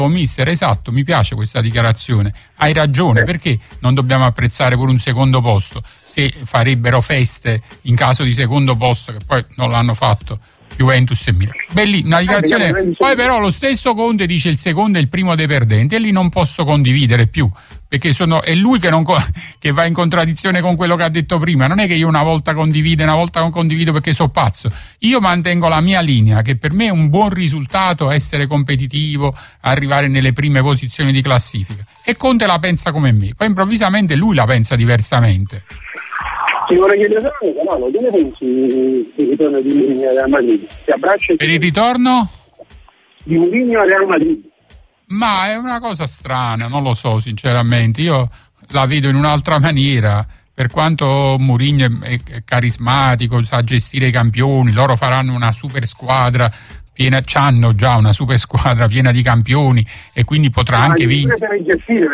mister, esatto, mi piace questa dichiarazione, hai ragione, perché non dobbiamo apprezzare pure un secondo posto? Se farebbero feste in caso di secondo posto, che poi non l'hanno fatto Juventus e Milan. Belli, una dichiarazione. Poi però lo stesso Conte dice il secondo è il primo dei perdenti, e lì non posso condividere più, perché è lui che va in contraddizione con quello che ha detto prima. Non è che io una volta condivido e una volta non condivido perché so pazzo. Io mantengo la mia linea, che per me è un buon risultato essere competitivo, arrivare nelle prime posizioni di classifica, e Conte la pensa come me, poi improvvisamente lui la pensa diversamente. Ti vorrei chiedere, no, come pensi il ritorno di Mourinho al Real Madrid? Per il ritorno? Di Mourinho al Real Madrid? Ma è una cosa strana, non lo so sinceramente, io la vedo in un'altra maniera. Per quanto Mourinho è carismatico, sa gestire i campioni, loro faranno una super squadra piena, c'hanno già una super squadra piena di campioni, e quindi potrà anche vincere,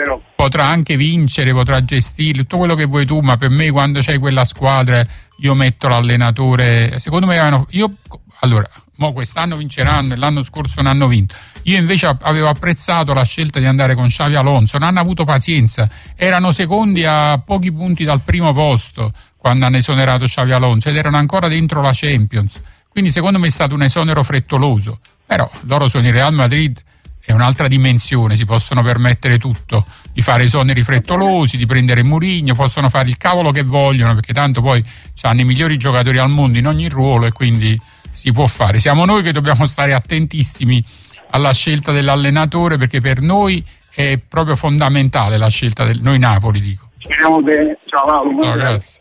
potrà gestire tutto quello che vuoi tu, ma per me quando c'hai quella squadra io metto l'allenatore, secondo me mo quest'anno vinceranno e l'anno scorso non hanno vinto. Io invece avevo apprezzato la scelta di andare con Xabi Alonso, non hanno avuto pazienza, erano secondi a pochi punti dal primo posto quando hanno esonerato Xabi Alonso ed erano ancora dentro la Champions, quindi secondo me è stato un esonero frettoloso. Però loro sono il Real Madrid, è un'altra dimensione, si possono permettere tutto, di fare esoneri frettolosi, di prendere Mourinho, possono fare il cavolo che vogliono, perché tanto poi hanno i migliori giocatori al mondo in ogni ruolo, e quindi si può fare. Siamo noi che dobbiamo stare attentissimi alla scelta dell'allenatore, perché per noi è proprio fondamentale la scelta noi Napoli, dico. Speriamo bene. Ciao Paolo. No, grazie.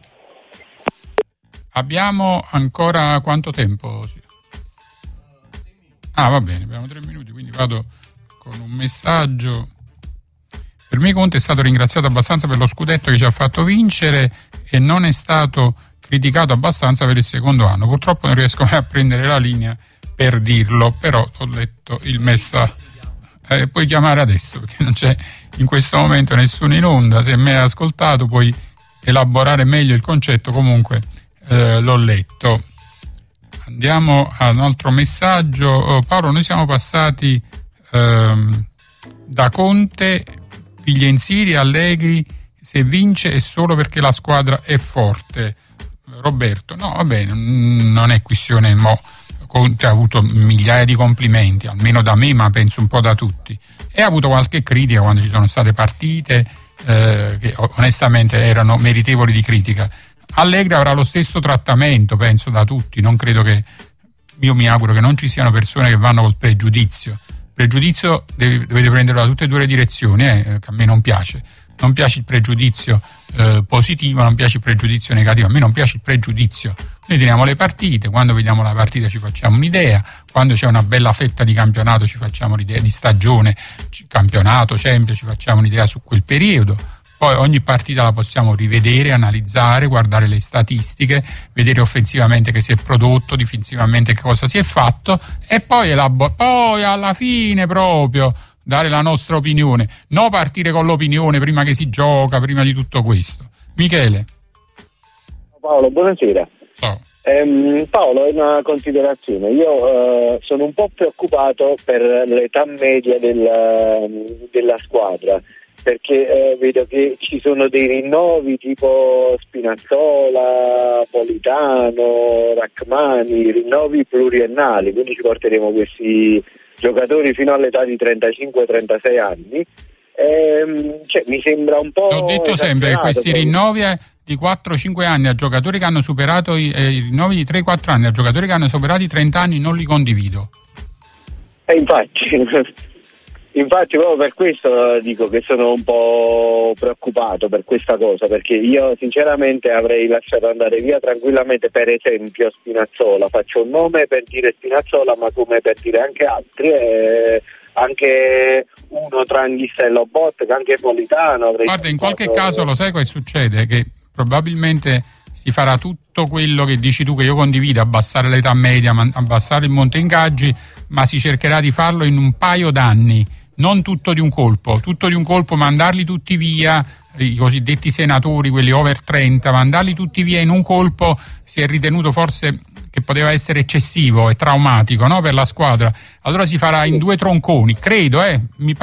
Abbiamo ancora quanto tempo? Va bene, abbiamo 3 minuti, quindi vado con un messaggio. Per me Conte è stato ringraziato abbastanza per lo scudetto che ci ha fatto vincere e non è stato criticato abbastanza per il secondo anno. Purtroppo non riesco mai a prendere la linea per dirlo, però ho letto il messaggio. Puoi chiamare adesso, perché non c'è in questo momento nessuno in onda. Se me l'hai ascoltato puoi elaborare meglio il concetto, comunque l'ho letto. Andiamo a un altro messaggio. Paolo, noi siamo passati da Conte, Piglienziri, Allegri, se vince è solo perché la squadra è forte. Roberto, no, va bene, non è questione, Conte ha avuto migliaia di complimenti, almeno da me, ma penso un po' da tutti, e ha avuto qualche critica quando ci sono state partite che onestamente erano meritevoli di critica. Allegri avrà lo stesso trattamento, penso, da tutti. Non credo io mi auguro che non ci siano persone che vanno col pregiudizio. Pregiudizio dovete prenderlo da tutte e due le direzioni, che a me non piace. Non piace il pregiudizio positivo, non piace il pregiudizio negativo. A me non piace il pregiudizio. Noi teniamo le partite, quando vediamo la partita ci facciamo un'idea, quando c'è una bella fetta di campionato ci facciamo l'idea, di stagione, campionato, Champions, ci facciamo un'idea su quel periodo. Poi ogni partita la possiamo rivedere, analizzare, guardare le statistiche, vedere offensivamente che si è prodotto, difensivamente che cosa si è fatto, e poi alla fine proprio dare la nostra opinione, no partire con l'opinione prima che si gioca, prima di tutto questo. Michele. Paolo, buonasera. Ciao. Paolo, una considerazione. Io sono un po' preoccupato per l'età media della squadra, perché vedo che ci sono dei rinnovi tipo Spinazzola, Politano, Rachmani, rinnovi pluriennali, quindi ci porteremo questi giocatori fino all'età di 35-36 anni. Mi sembra un po'. Ho detto sempre che questi rinnovi di 4-5 anni a giocatori che hanno superato i rinnovi di 3-4 anni a giocatori che hanno superato i 30 anni non li condivido. Infatti proprio per questo dico che sono un po' preoccupato per questa cosa, perché io sinceramente avrei lasciato andare via tranquillamente, per esempio Spinazzola. Faccio un nome per dire Spinazzola, ma come per dire anche altri, anche uno tra Anghissa e Lobotka, anche Politano. Guarda, in qualche caso lo sai cosa succede? Che probabilmente si farà tutto quello che dici tu, che io condivido, abbassare l'età media, abbassare il monte ingaggi, ma si cercherà di farlo in un paio d'anni, non tutto di un colpo, mandarli tutti via, i cosiddetti senatori, quelli over 30, mandarli tutti via in un colpo si è ritenuto forse che poteva essere eccessivo e traumatico, no, per la squadra. Allora si farà in 2 tronconi, credo, mi